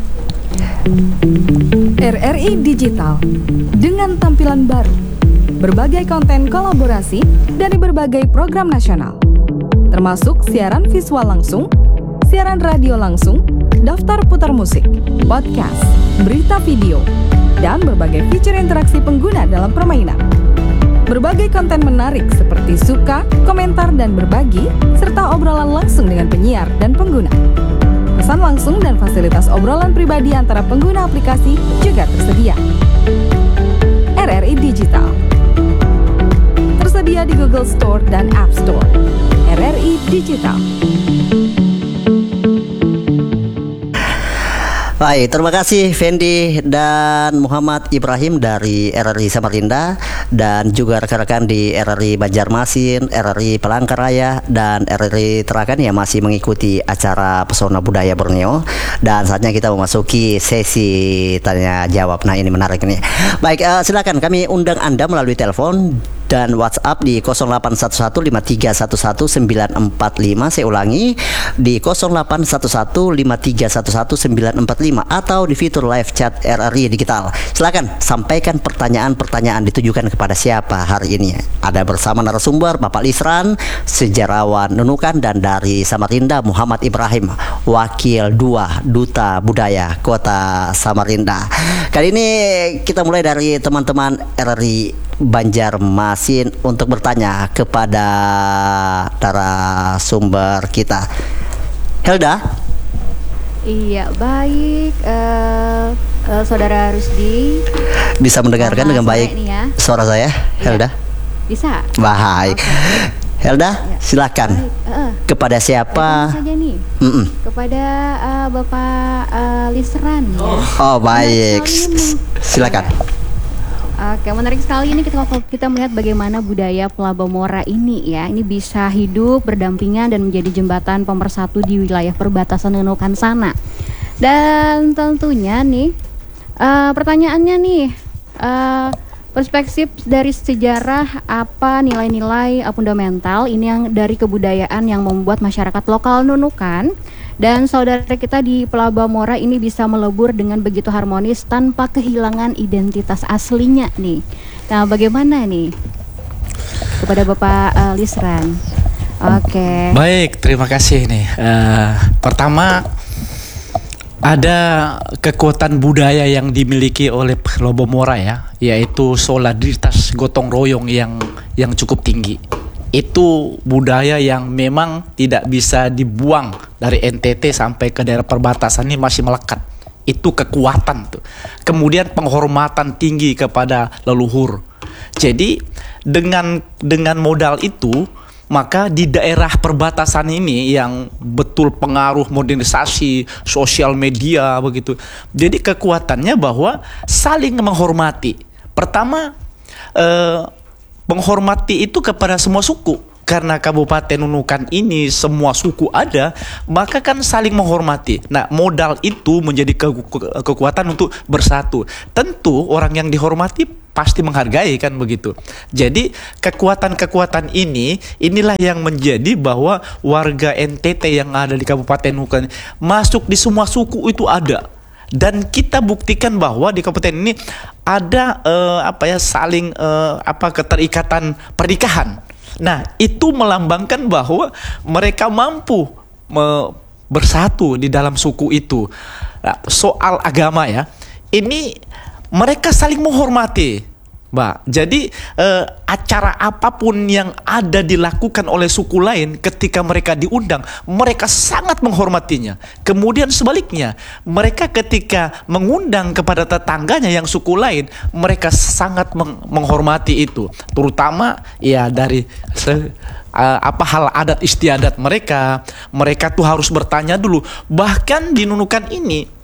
R R I Digital dengan tampilan baru, berbagai konten kolaborasi dari berbagai program nasional, termasuk siaran visual langsung, siaran radio langsung, daftar putar musik, podcast, berita video, dan berbagai fitur interaksi pengguna dalam permainan. Berbagai konten menarik seperti suka, komentar, dan berbagi, serta obrolan langsung dengan penyiar dan pengguna. Pesan langsung dan fasilitas obrolan pribadi antara pengguna aplikasi juga tersedia. R R I Digital tersedia di Google Store dan App Store. R R I Digital. Baik, terima kasih Fendi dan Muhammad Ibrahim dari R R I Samarinda dan juga rekan-rekan di R R I Banjarmasin, R R I Palangkaraya dan R R I Tarakan yang masih mengikuti acara Pesona Budaya Borneo. Dan saatnya kita memasuki sesi tanya jawab. Nah, ini menarik nih. Baik, uh, silakan kami undang Anda melalui telepon dan WhatsApp di nol delapan satu satu lima tiga satu satu sembilan empat lima. Saya ulangi di nol delapan satu satu lima tiga satu satu sembilan empat lima atau di fitur live chat R R I Digital. Silakan sampaikan pertanyaan-pertanyaan ditujukan kepada siapa hari ini. Ada bersama narasumber Bapak Lisran, sejarawan Nunukan, dan dari Samarinda Muhammad Ibrahim, Wakil dua Duta Budaya Kota Samarinda. Kali ini kita mulai dari teman-teman R R I Banjarmasin untuk bertanya kepada narasumber kita. Helda? Iya, baik. Uh, uh, Saudara Rusdi bisa mendengarkan dengan baik ya suara saya, Helda? Iya. Bisa. Baik. Okay. Helda, ya, silakan. Uh, kepada siapa? Saja nih. Mm -mm. Kepada uh, Bapak uh, Lisran. Oh, ya. Oh baik. Silakan. Oke, menarik sekali ini kita kita melihat bagaimana budaya Pelabamora ini ya, ini bisa hidup berdampingan dan menjadi jembatan pemersatu di wilayah perbatasan Nunukan sana. Dan tentunya nih, uh, pertanyaannya nih, uh, perspektif dari sejarah apa nilai-nilai uh, fundamental ini yang dari kebudayaan yang membuat masyarakat lokal Nunukan dan saudara kita di Pelabamora ini bisa melebur dengan begitu harmonis tanpa kehilangan identitas aslinya nih. Nah, bagaimana nih kepada Bapak uh, Lisran? Oke. Okay. Baik, terima kasih nih. Uh, pertama, ada kekuatan budaya yang dimiliki oleh Pelabamora ya, yaitu solidaritas gotong royong yang yang cukup tinggi. Itu budaya yang memang tidak bisa dibuang dari N T T sampai ke daerah perbatasan ini masih melekat. Itu kekuatan tuh. Kemudian penghormatan tinggi kepada leluhur. Jadi dengan dengan modal itu, maka di daerah perbatasan ini yang betul pengaruh modernisasi sosial media begitu. Jadi kekuatannya bahwa saling menghormati. Pertama, eh, menghormati itu kepada semua suku. Karena Kabupaten Nunukan ini semua suku ada, maka kan saling menghormati. Nah, modal itu menjadi ke ke kekuatan untuk bersatu. Tentu orang yang dihormati pasti menghargai kan begitu. Jadi kekuatan-kekuatan ini, inilah yang menjadi bahwa warga N T T yang ada di Kabupaten Nunukan masuk di semua suku itu ada. Dan kita buktikan bahwa di kabupaten ini ada uh, apa ya saling uh, apa keterikatan pernikahan. Nah, itu melambangkan bahwa mereka mampu me bersatu di dalam suku itu. Nah, soal agama ya, ini mereka saling menghormati, Mbak. Jadi eh, acara apapun yang ada dilakukan oleh suku lain ketika mereka diundang, mereka sangat menghormatinya. Kemudian sebaliknya, mereka ketika mengundang kepada tetangganya yang suku lain, mereka sangat meng menghormati itu. Terutama ya dari se uh, apa hal adat istiadat mereka. Mereka tuh harus bertanya dulu. Bahkan di Nunukan ini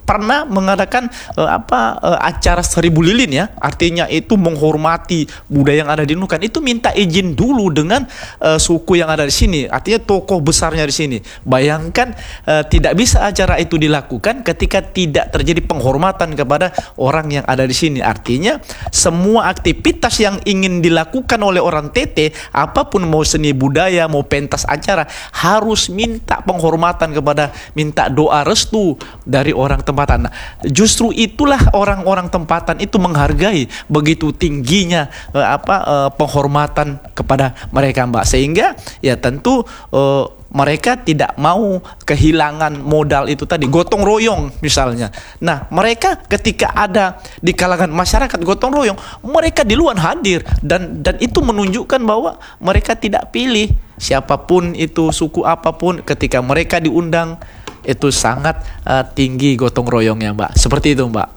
pernah mengadakan uh, apa uh, acara seribu lilin ya, artinya itu menghormati budaya yang ada di Nunukan, itu minta izin dulu dengan uh, suku yang ada di sini, artinya tokoh besarnya di sini. Bayangkan uh, tidak bisa acara itu dilakukan ketika tidak terjadi penghormatan kepada orang yang ada di sini. Artinya semua aktivitas yang ingin dilakukan oleh orang Tete, apapun mau seni budaya, mau pentas acara, harus minta penghormatan kepada, minta doa restu dari orang tempatan. Nah, justru itulah orang-orang tempatan itu menghargai begitu tingginya eh, apa eh, penghormatan kepada mereka, Mbak. Sehingga ya tentu eh, mereka tidak mau kehilangan modal itu tadi, gotong royong misalnya. Nah, mereka ketika ada di kalangan masyarakat gotong royong, mereka di luar hadir, dan dan itu menunjukkan bahwa mereka tidak pilih siapapun itu, suku apapun, ketika mereka diundang itu sangat uh, tinggi gotong royongnya, Mbak. Seperti itu, Mbak.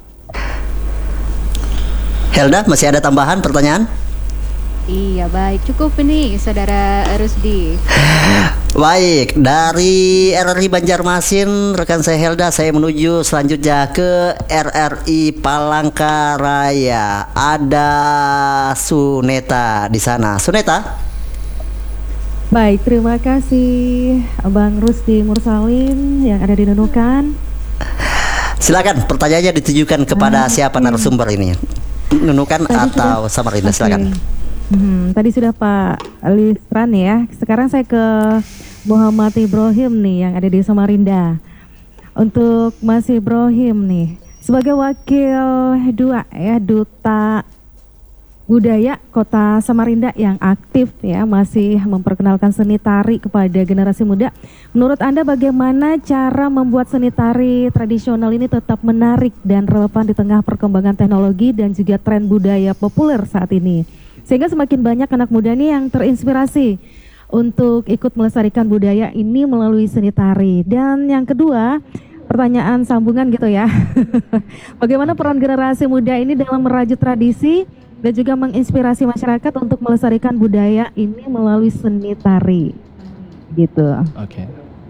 Helda, masih ada tambahan pertanyaan? Iya, baik, cukup ini Saudara Rusdi. Baik, dari R R I Banjarmasin rekan saya Helda, saya menuju selanjutnya ke R R I Palangkaraya. Ada Suneta di sana. Suneta? Baik, terima kasih Bang Rusdi Mursalin yang ada di Nunukan. Silakan, pertanyaannya ditujukan kepada ah, siapa okay. narasumber ini? Nunukan tadi atau sudah, Samarinda, okay. silakan. Hmm, tadi sudah Pak Listran ya. Sekarang saya ke Muhammad Ibrahim nih yang ada di Samarinda. Untuk Mas Ibrahim nih, sebagai wakil dua ya duta budaya Kota Samarinda yang aktif ya, masih memperkenalkan seni tari kepada generasi muda. Menurut Anda bagaimana cara membuat seni tari tradisional ini tetap menarik dan relevan di tengah perkembangan teknologi dan juga tren budaya populer saat ini, sehingga semakin banyak anak muda nih yang terinspirasi untuk ikut melestarikan budaya ini melalui seni tari? Dan yang kedua, pertanyaan sambungan gitu ya. Bagaimana peran generasi muda ini dalam merajut tradisi dan juga menginspirasi masyarakat untuk melestarikan budaya ini melalui seni tari, gitu. Oke. Okay.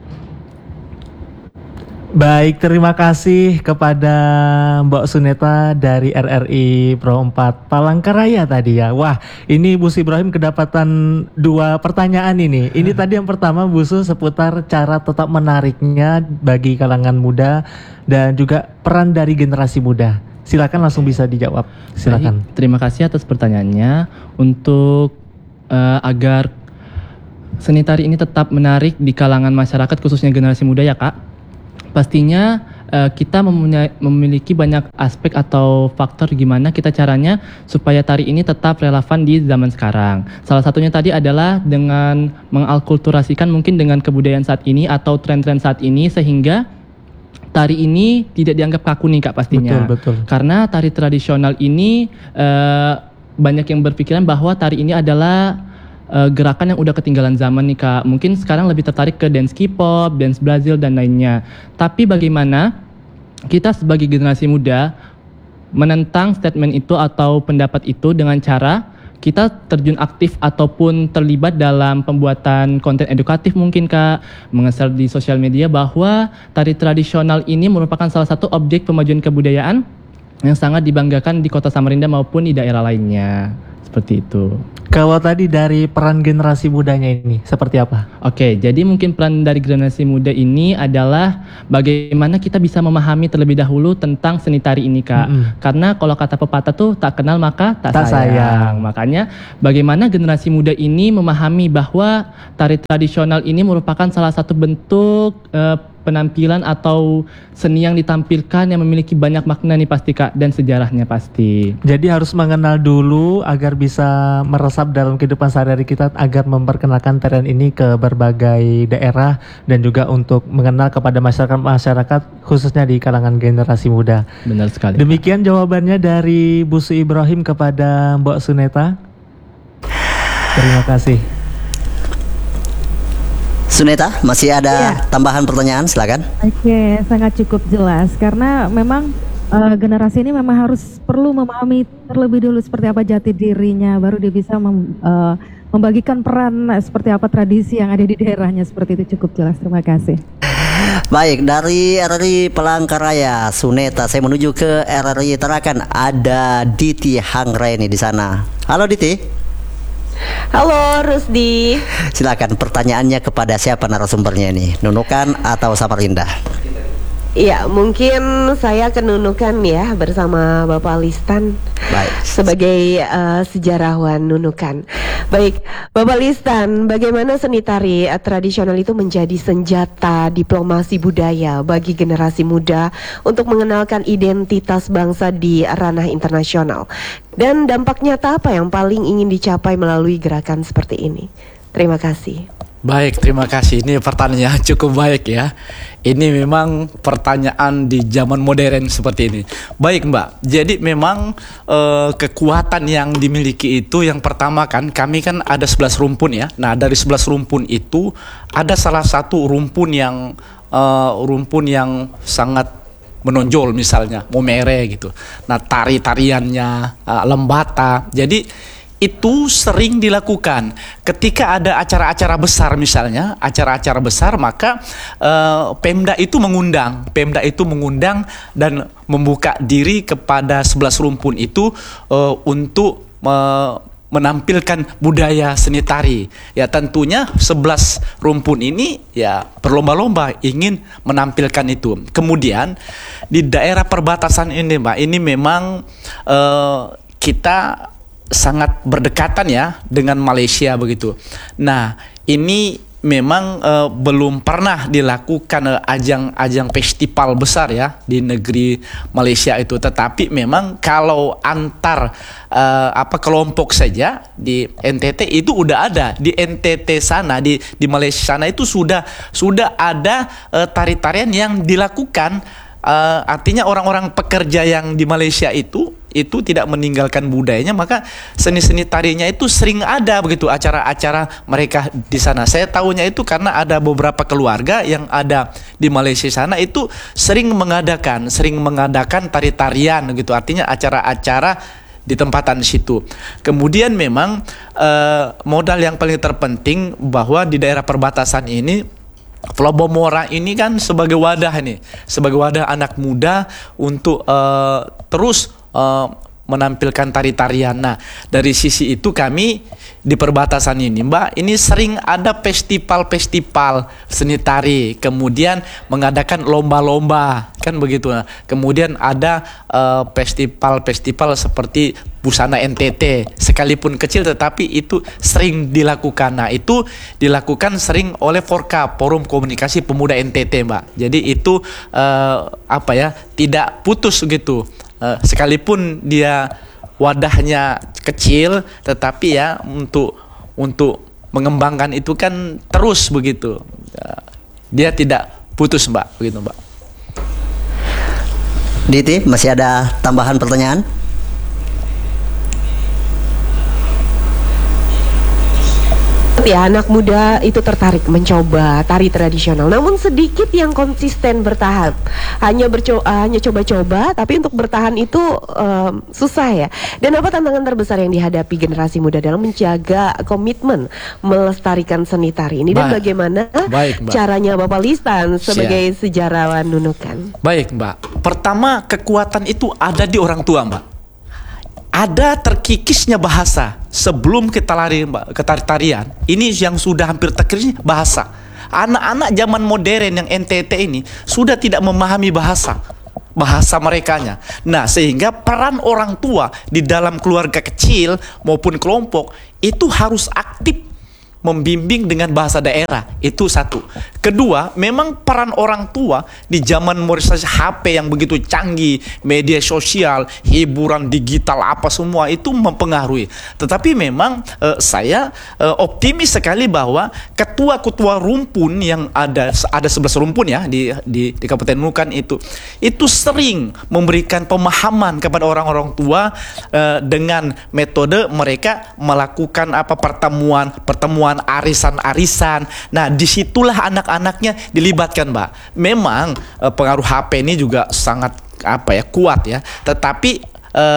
Baik, terima kasih kepada Mbak Suneta dari R R I Pro empat Palangkaraya tadi ya. Wah, ini Bu Ibrahim kedapatan dua pertanyaan ini. Ini tadi yang pertama Bu Su seputar cara tetap menariknya bagi kalangan muda dan juga peran dari generasi muda. Silakan langsung bisa dijawab. Silakan. Baik, terima kasih atas pertanyaannya. Untuk uh, agar seni tari ini tetap menarik di kalangan masyarakat khususnya generasi muda ya Kak, pastinya uh, kita mempunyai, memiliki banyak aspek atau faktor gimana kita caranya supaya tari ini tetap relevan di zaman sekarang. Salah satunya tadi adalah dengan mengalkulturasikan mungkin dengan kebudayaan saat ini atau tren-tren saat ini, sehingga tari ini tidak dianggap kaku nih Kak pastinya. Betul, betul. Karena tari tradisional ini uh, banyak yang berpikiran bahwa tari ini adalah uh, gerakan yang udah ketinggalan zaman nih Kak. Mungkin sekarang lebih tertarik ke dance K-pop, dance Brazil dan lainnya. Tapi bagaimana kita sebagai generasi muda menentang statement itu atau pendapat itu dengan cara kita terjun aktif ataupun terlibat dalam pembuatan konten edukatif mungkin Kak, menge-share di sosial media bahwa tari tradisional ini merupakan salah satu objek pemajuan kebudayaan yang sangat dibanggakan di Kota Samarinda maupun di daerah lainnya. Seperti itu. Kalau tadi dari peran generasi mudanya ini seperti apa? Oke, jadi mungkin peran dari generasi muda ini adalah bagaimana kita bisa memahami terlebih dahulu tentang seni tari ini Kak. Mm-hmm. Karena kalau kata pepatah tuh tak kenal maka tak, tak sayang. sayang. Makanya bagaimana generasi muda ini memahami bahwa tari tradisional ini merupakan salah satu bentuk uh, penampilan atau seni yang ditampilkan yang memiliki banyak makna nih pasti Kak, dan sejarahnya pasti. Jadi harus mengenal dulu agar bisa meresap dalam kehidupan sehari-hari kita, agar memperkenalkan tarian ini ke berbagai daerah dan juga untuk mengenal kepada masyarakat-masyarakat khususnya di kalangan generasi muda. Benar sekali. Demikian Kak jawabannya dari Bu Su Ibrahim kepada Mbak Suneta. Terima kasih. Suneta, masih ada ya. tambahan pertanyaan, silakan. Oke, sangat cukup jelas karena memang uh, generasi ini memang harus perlu memahami terlebih dulu seperti apa jati dirinya, baru dia bisa mem, uh, membagikan peran seperti apa tradisi yang ada di daerahnya. Seperti itu, cukup jelas. Terima kasih. Baik, dari R R I Palangkaraya, Suneta, saya menuju ke R R I Tarakan. Ada Diti Hangreni di sana. Halo Diti. Halo Rusdi. Silakan, pertanyaannya kepada siapa narasumbernya ini? Nunukan atau Samarinda? Iya, mungkin saya kenunukan ya bersama Bapak Listan. Baik. Sebagai uh, sejarawan Nunukan. Baik, Bapak Listan, bagaimana seni tari uh, tradisional itu menjadi senjata diplomasi budaya bagi generasi muda untuk mengenalkan identitas bangsa di ranah internasional? Dan dampak nyata apa yang paling ingin dicapai melalui gerakan seperti ini? Terima kasih. Baik, terima kasih. Ini pertanyaan cukup baik ya. Ini memang pertanyaan di zaman modern seperti ini. Baik Mbak, jadi memang eh, kekuatan yang dimiliki itu yang pertama kan kami kan ada sebelas rumpun ya. Nah dari sebelas rumpun itu ada salah satu rumpun yang eh, rumpun yang sangat menonjol misalnya Momere gitu. Nah tari-tariannya eh, Lembata. Jadi itu sering dilakukan ketika ada acara-acara besar misalnya acara-acara besar maka uh, Pemda itu mengundang Pemda itu mengundang dan membuka diri kepada sebelas rumpun itu uh, untuk uh, menampilkan budaya seni tari. Ya tentunya sebelas rumpun ini ya berlomba-lomba ingin menampilkan itu. Kemudian di daerah perbatasan ini Mbak, ini memang uh, kita sangat berdekatan ya dengan Malaysia begitu. Nah ini memang uh, belum pernah dilakukan uh, ajang-ajang festival besar ya di negeri Malaysia itu. Tetapi memang kalau antar uh, apa kelompok saja di N T T itu udah ada. Di N T T sana di di Malaysia sana itu sudah sudah ada uh, tari-tarian yang dilakukan. Uh, artinya orang-orang pekerja yang di Malaysia itu itu tidak meninggalkan budayanya, maka seni-seni tarinya itu sering ada begitu acara-acara mereka di sana. Saya tahunya itu karena ada beberapa keluarga yang ada di Malaysia sana itu sering mengadakan sering mengadakan tari-tarian gitu. Artinya acara-acara di tempatan situ. Kemudian memang uh, modal yang paling terpenting bahwa di daerah perbatasan ini Pelabuhan Mora ini kan sebagai wadah nih, sebagai wadah anak muda untuk uh, terus uh, menampilkan tari-tarian. Nah, dari sisi itu kami di perbatasan ini, Mbak, ini sering ada festival-festival seni tari, kemudian mengadakan lomba-lomba, kan begitu. Nah, kemudian ada uh, festival-festival seperti busana N T T, sekalipun kecil tetapi itu sering dilakukan. Nah itu dilakukan sering oleh Forka, Forum Komunikasi Pemuda N T T Mbak. Jadi itu uh, apa ya, tidak putus gitu. Uh, sekalipun dia wadahnya kecil, tetapi ya untuk untuk mengembangkan itu kan terus begitu. Uh, dia tidak putus Mbak, begitu Mbak. Diti, masih ada tambahan pertanyaan? Ya, anak muda itu tertarik mencoba tari tradisional, namun sedikit yang konsisten bertahan. Hanya berco hanya coba-coba, tapi untuk bertahan itu um, susah ya. Dan apa tantangan terbesar yang dihadapi generasi muda dalam menjaga komitmen melestarikan seni tari ini? Dan Baik. bagaimana Baik, Mbak. caranya Bapak Listan sebagai Siap. sejarawan Nunukan? Baik Mbak, pertama kekuatan itu ada di orang tua Mbak. Ada terkikisnya bahasa sebelum kita lari ke tari-tarian. Ini yang sudah hampir terkikis bahasa. Anak-anak zaman modern yang N T T ini sudah tidak memahami bahasa bahasa merekanya. Nah, sehingga peran orang tua di dalam keluarga kecil maupun kelompok itu harus aktif membimbing dengan bahasa daerah. Itu satu. Kedua, memang peran orang tua di zaman modernisasi H P yang begitu canggih, media sosial, hiburan digital apa semua itu mempengaruhi. Tetapi memang eh, saya eh, optimis sekali bahwa ketua-ketua rumpun yang ada ada sebelas rumpun ya di di, di Kabupaten Nunukan itu itu sering memberikan pemahaman kepada orang-orang tua eh, dengan metode mereka melakukan apa pertemuan pertemuan arisan-arisan. Nah, disitulah anak-anaknya dilibatkan, Mbak. Memang eh, pengaruh H P ini juga sangat apa ya kuat ya. Tetapi eh,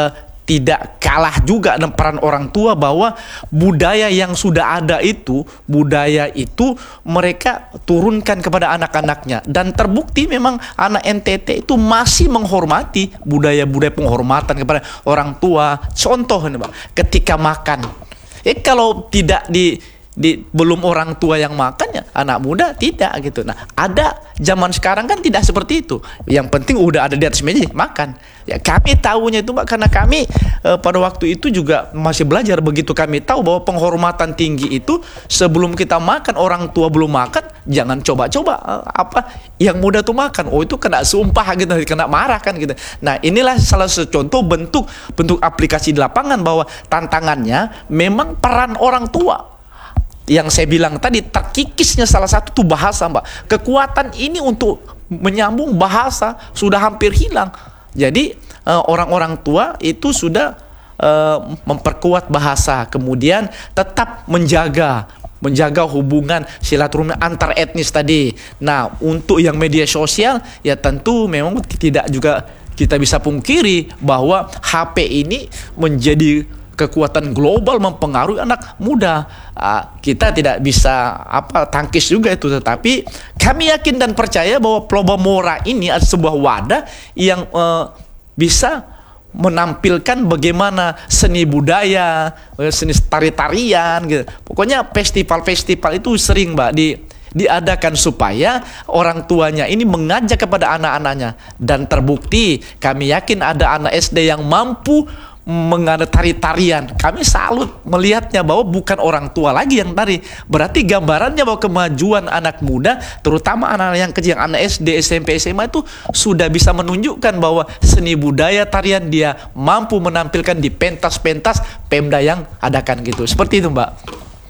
tidak kalah juga dengan peran orang tua bahwa budaya yang sudah ada itu, budaya itu mereka turunkan kepada anak-anaknya, dan terbukti memang anak N T T itu masih menghormati budaya-budaya penghormatan kepada orang tua. Contoh ini Pak, ketika makan, eh kalau tidak di Di, belum orang tua yang makan ya anak muda tidak gitu. Nah ada zaman sekarang kan tidak seperti itu. Yang penting udah ada di atas meja makan. Ya kami tahunya itu Mbak, karena kami eh, pada waktu itu juga masih belajar. Begitu kami tahu bahwa penghormatan tinggi itu sebelum kita makan, orang tua belum makan, jangan coba-coba eh, apa yang muda tuh makan. Oh itu kena sumpah gitu, kena marah kan gitu. Nah inilah salah satu contoh bentuk bentuk aplikasi di lapangan bahwa tantangannya memang peran orang tua. Yang saya bilang tadi, terkikisnya salah satu tuh bahasa Mbak. Kekuatan ini untuk menyambung bahasa sudah hampir hilang. Jadi orang-orang tua itu sudah uh, memperkuat bahasa, kemudian tetap menjaga menjaga hubungan silaturahmi antar etnis tadi. Nah untuk yang media sosial ya tentu memang tidak juga kita bisa pungkiri bahwa H P ini menjadi kekuatan global mempengaruhi anak muda. Uh, kita tidak bisa apa tangkis juga itu, tetapi kami yakin dan percaya bahwa Plobomora ini adalah sebuah wadah yang uh, bisa menampilkan bagaimana seni budaya, seni tari-tarian gitu. Pokoknya festival-festival itu sering Mbak di diadakan supaya orang tuanya ini mengajak kepada anak-anaknya, dan terbukti kami yakin ada anak S D yang mampu mengada tari-tarian. Kami salut melihatnya bahwa bukan orang tua lagi yang tari. Berarti gambarannya bahwa kemajuan anak muda, terutama anak-anak yang kecil, anak S D, S M P, S M A itu sudah bisa menunjukkan bahwa seni budaya tarian dia mampu menampilkan di pentas-pentas Pemda yang adakan gitu. Seperti itu Mbak.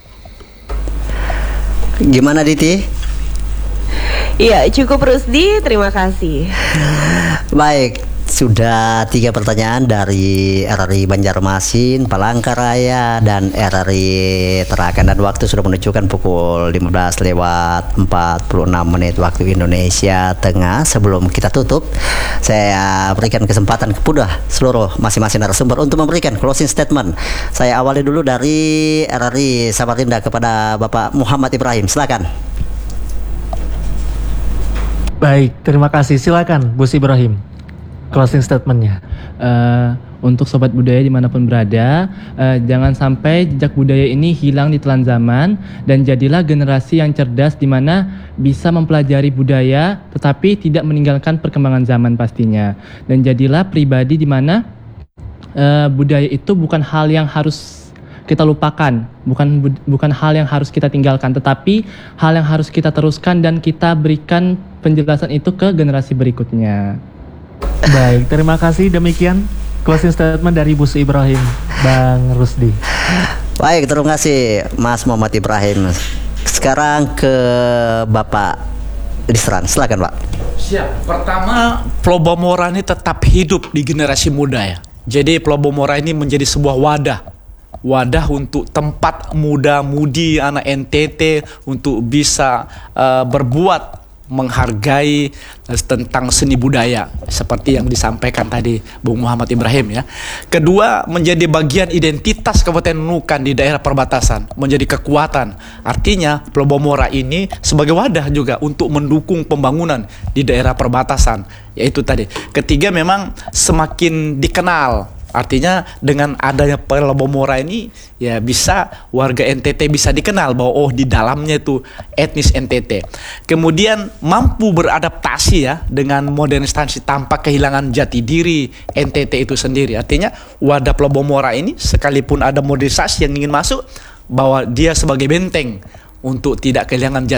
Gimana Diti? Iya cukup Rusdi, terima kasih. Baik, sudah tiga pertanyaan dari R R I Banjarmasin, Palangkaraya, dan R R I Tarakan, dan waktu sudah menunjukkan pukul lima belas lewat empat puluh enam menit waktu Indonesia Tengah. Sebelum kita tutup, saya berikan kesempatan kepada seluruh masing-masing narasumber untuk memberikan closing statement. Saya awali dulu dari R R I Samarinda kepada Bapak Muhammad Ibrahim, silakan. Baik, terima kasih. Silakan Bus Ibrahim, closing statementnya. Uh, untuk sobat budaya dimanapun berada, uh, jangan sampai jejak budaya ini hilang di telan zaman, dan jadilah generasi yang cerdas di mana bisa mempelajari budaya tetapi tidak meninggalkan perkembangan zaman pastinya. Dan jadilah pribadi di mana uh, budaya itu bukan hal yang harus kita lupakan, bukan bukan hal yang harus kita tinggalkan, tetapi hal yang harus kita teruskan dan kita berikan penjelasan itu ke generasi berikutnya. Baik, terima kasih. Demikian closing statement dari Bus Ibrahim, Bang Rusdi. Baik, terima kasih Mas Muhammad Ibrahim. Sekarang ke Bapak Lisran, silakan Pak. Siap. Pertama, Plobomora ini tetap hidup di generasi muda ya. Jadi Plobomora ini menjadi sebuah wadah. Wadah untuk tempat muda-mudi anak N T T untuk bisa uh, berbuat, menghargai tentang seni budaya seperti yang disampaikan tadi Bung Muhammad Ibrahim ya. Kedua, menjadi bagian identitas Kabupaten Nunukan di daerah perbatasan, menjadi kekuatan. Artinya Plobomora ini sebagai wadah juga untuk mendukung pembangunan di daerah perbatasan, yaitu tadi. Ketiga, memang semakin dikenal. Artinya dengan adanya Plobomora ini ya bisa warga N T T bisa dikenal bahwa oh di dalamnya itu etnis N T T. Kemudian mampu beradaptasi ya dengan modernisasi tanpa kehilangan jati diri N T T itu sendiri. Artinya wadah Plobomora ini sekalipun ada modernisasi yang ingin masuk, bahwa dia sebagai benteng untuk tidak kehilangan jati